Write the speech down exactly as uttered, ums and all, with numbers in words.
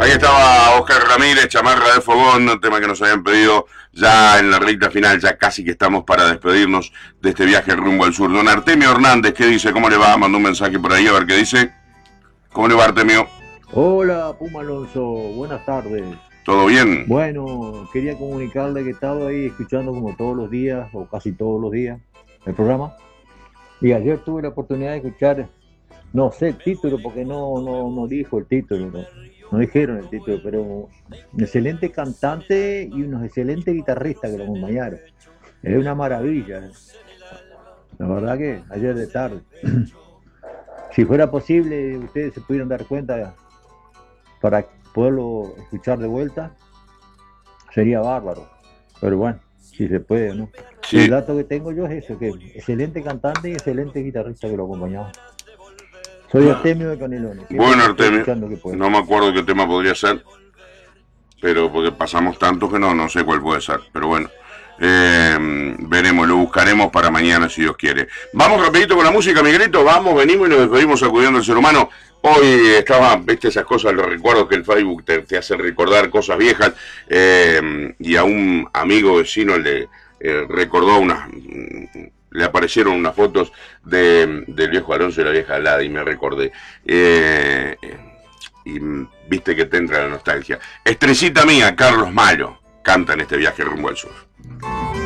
Ahí estaba Oscar Ramírez, Chamarra de Fogón, un tema que nos habían pedido ya en la recta final, ya casi que estamos para despedirnos de este viaje rumbo al sur. Don Artemio Hernández, ¿qué dice? ¿Cómo le va? Mandó un mensaje por ahí a ver qué dice. ¿Cómo le va, Artemio? Hola, Puma Alonso, buenas tardes. ¿Todo bien? Bueno, quería comunicarle que he estado ahí escuchando como todos los días, o casi todos los días, el programa. Y ayer tuve la oportunidad de escuchar, no sé el título, porque no, no, no dijo el título, no, no dijeron el título, pero un excelente cantante y unos excelentes guitarristas que lo acompañaron. Es una maravilla. ¿eh? La verdad que ayer de tarde. Si fuera posible, ustedes se pudieran dar cuenta para poderlo escuchar de vuelta, sería bárbaro. Pero bueno, si se puede, ¿no? Sí. El dato que tengo yo es eso, que excelente cantante y excelente guitarrista que lo acompañaba. Soy Artemio de Canelones. Bueno, Artemio, no me acuerdo qué tema podría ser, pero porque pasamos tantos que no, no sé cuál puede ser, pero bueno. Eh, veremos, lo buscaremos para mañana si Dios quiere. Vamos rapidito con la música, Miguelito, vamos, venimos y nos despedimos sacudiendo al ser humano. Hoy estaba, viste esas cosas, los recuerdos que el Facebook te, te hace recordar cosas viejas, eh, y a un amigo vecino le eh, recordó unas, le aparecieron unas fotos de, del viejo Alonso y la vieja Alada y me recordé. Eh, y viste que te entra la nostalgia. Estrellita mía, Carlos Malo, canta en este viaje rumbo al sur.